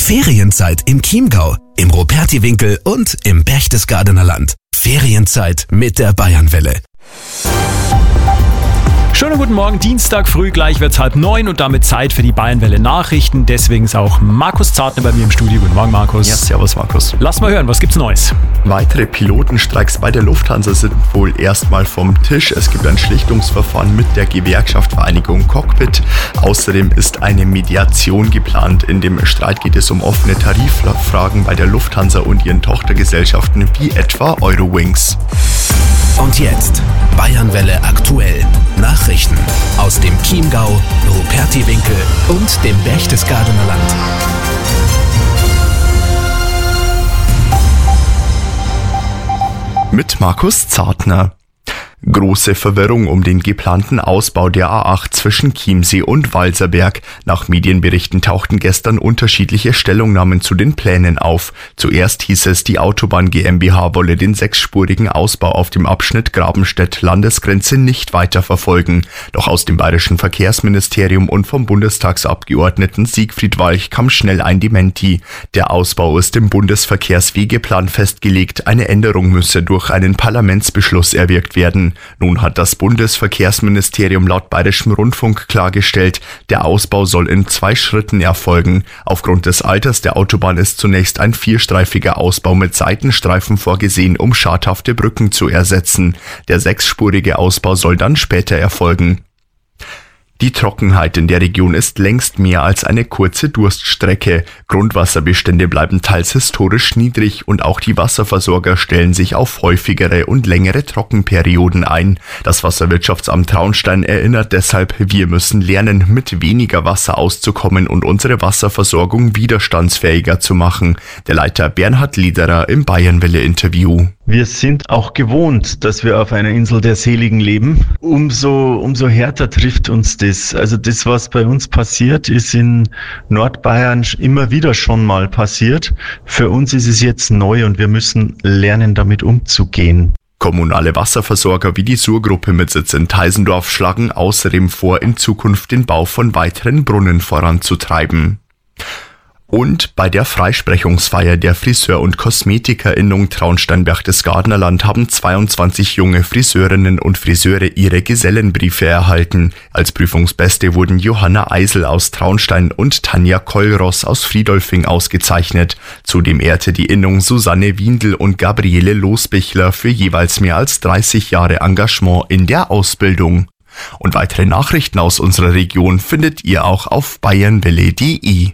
Ferienzeit im Chiemgau, im Rupertiwinkel und im Berchtesgadener Land. Ferienzeit mit der Bayernwelle. Schönen guten Morgen, Dienstag früh, gleich wird's 8:30 und damit Zeit für die Bayernwelle Nachrichten. Deswegen ist auch Markus Zartner bei mir im Studio. Guten Morgen, Markus. Ja, servus Markus. Lass mal hören, was gibt's Neues? Weitere Pilotenstreiks bei der Lufthansa sind wohl erstmal vom Tisch. Es gibt ein Schlichtungsverfahren mit der Gewerkschaft Vereinigung Cockpit. Außerdem ist eine Mediation geplant. In dem Streit geht es um offene Tariffragen bei der Lufthansa und ihren Tochtergesellschaften wie etwa Eurowings. Und jetzt Bayernwelle aktuell. Nachrichten aus dem Chiemgau, Rupertiwinkel und dem Berchtesgadener Land. Mit Markus Zartner. Große Verwirrung um den geplanten Ausbau der A8 zwischen Chiemsee und Walserberg. Nach Medienberichten tauchten gestern unterschiedliche Stellungnahmen zu den Plänen auf. Zuerst hieß es, die Autobahn GmbH wolle den 6-spurigen Ausbau auf dem Abschnitt Grabenstedt-Landesgrenze nicht weiter verfolgen. Doch aus dem bayerischen Verkehrsministerium und vom Bundestagsabgeordneten Siegfried Walch kam schnell ein Dementi. Der Ausbau ist im Bundesverkehrswegeplan festgelegt. Eine Änderung müsse durch einen Parlamentsbeschluss erwirkt werden. Nun hat das Bundesverkehrsministerium laut Bayerischem Rundfunk klargestellt, der Ausbau soll in 2 Schritten erfolgen. Aufgrund des Alters der Autobahn ist zunächst ein 4-streifiger Ausbau mit Seitenstreifen vorgesehen, um schadhafte Brücken zu ersetzen. Der 6-spurige Ausbau soll dann später erfolgen. Die Trockenheit in der Region ist längst mehr als eine kurze Durststrecke. Grundwasserbestände bleiben teils historisch niedrig und auch die Wasserversorger stellen sich auf häufigere und längere Trockenperioden ein. Das Wasserwirtschaftsamt Traunstein erinnert deshalb, wir müssen lernen, mit weniger Wasser auszukommen und unsere Wasserversorgung widerstandsfähiger zu machen. Der Leiter Bernhard Lederer im Bayernwelle-Interview. Wir sind auch gewohnt, dass wir auf einer Insel der Seligen leben. Umso härter trifft uns das. Also das, was bei uns passiert, ist in Nordbayern immer wieder schon mal passiert. Für uns ist es jetzt neu und wir müssen lernen, damit umzugehen. Kommunale Wasserversorger wie die Surgruppe mit Sitz in Teisendorf schlagen außerdem vor, in Zukunft den Bau von weiteren Brunnen voranzutreiben. Und bei der Freisprechungsfeier der Friseur- und Kosmetikerinnung Traunstein-Berchtesgadener Land haben 22 junge Friseurinnen und Friseure ihre Gesellenbriefe erhalten. Als Prüfungsbeste wurden Johanna Eisel aus Traunstein und Tanja Keulross aus Friedolfing ausgezeichnet. Zudem ehrte die Innung Susanne Windel und Gabriele Losbichler für jeweils mehr als 30 Jahre Engagement in der Ausbildung. Und weitere Nachrichten aus unserer Region findet ihr auch auf bayernwelle.de.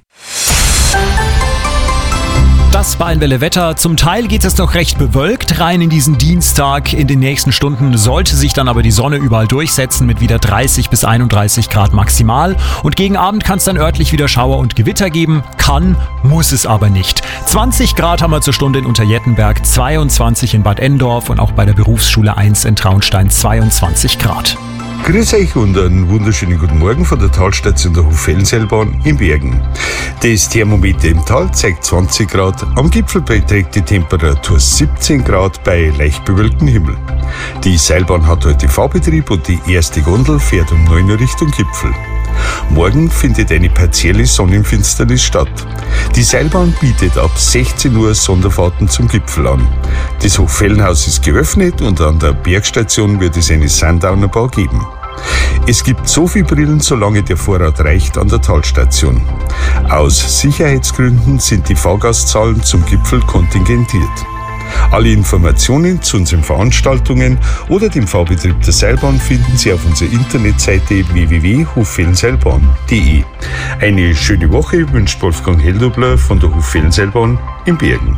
Das Bayernwelle Wetter. Zum Teil geht es noch recht bewölkt rein in diesen Dienstag. In den nächsten Stunden sollte sich dann aber die Sonne überall durchsetzen mit wieder 30 bis 31 Grad maximal. Und gegen Abend kann es dann örtlich wieder Schauer und Gewitter geben. Kann, muss es aber nicht. 20 Grad haben wir zur Stunde in Unterjettenberg, 22 in Bad Endorf und auch bei der Berufsschule 1 in Traunstein 22 Grad. Grüß euch und einen wunderschönen guten Morgen von der Talstation der Hoffelsenseilbahn in Bergen. Das Thermometer im Tal zeigt 20 Grad, am Gipfel beträgt die Temperatur 17 Grad bei leicht bewölktem Himmel. Die Seilbahn hat heute Fahrbetrieb und die erste Gondel fährt um 9 Uhr Richtung Gipfel. Morgen findet eine partielle Sonnenfinsternis statt. Die Seilbahn bietet ab 16 Uhr Sonderfahrten zum Gipfel an. Das Hochfellenhaus ist geöffnet und an der Bergstation wird es eine Sundowner-Bar geben. Es gibt so viel Brillen, solange der Vorrat reicht, an der Talstation. Aus Sicherheitsgründen sind die Fahrgastzahlen zum Gipfel kontingentiert. Alle Informationen zu unseren Veranstaltungen oder dem Fahrbetrieb der Seilbahn finden Sie auf unserer Internetseite www.hoffelsenseilbahn.de. Eine schöne Woche wünscht Wolfgang Heldobler von der Hoffelsenseilbahn in Bergen.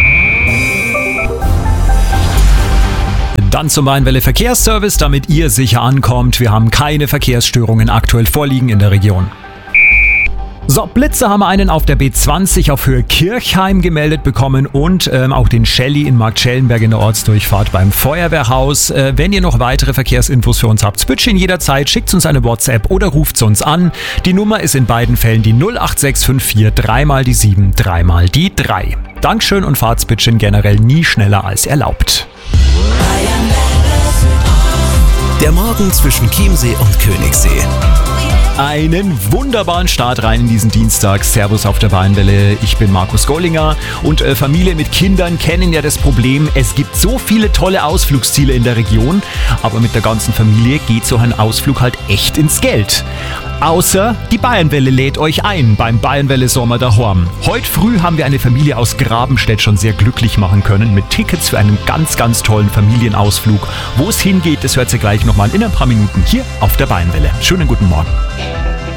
Dann zum Bayernwelle Verkehrsservice, damit ihr sicher ankommt. Wir haben keine Verkehrsstörungen aktuell vorliegen in der Region. So, Blitze haben wir einen auf der B20 auf Höhe Kirchheim gemeldet bekommen und auch den Shelly in Marktschellenberg in der Ortsdurchfahrt beim Feuerwehrhaus. Wenn ihr noch weitere Verkehrsinfos für uns habt, Spütchen jederzeit, schickt uns eine WhatsApp oder ruft uns an. Die Nummer ist in beiden Fällen die 08654 3 mal die 7 3 mal die 3. Dankeschön und Fahrtspitchen generell nie schneller als erlaubt. Der Morgen zwischen Chiemsee und Königssee. Einen wunderbaren Start rein in diesen Dienstag. Servus auf der Bayernwelle. Ich bin Markus Gollinger und Familien mit Kindern kennen ja das Problem, es gibt so viele tolle Ausflugsziele in der Region, aber mit der ganzen Familie geht so ein Ausflug halt echt ins Geld. Außer die Bayernwelle lädt euch ein beim Bayernwelle Sommer daheim. Heute früh haben wir eine Familie aus Grabenstedt schon sehr glücklich machen können mit Tickets für einen ganz, ganz tollen Familienausflug. Wo es hingeht, das hört ihr gleich nochmal in ein paar Minuten hier auf der Bayernwelle. Schönen guten Morgen.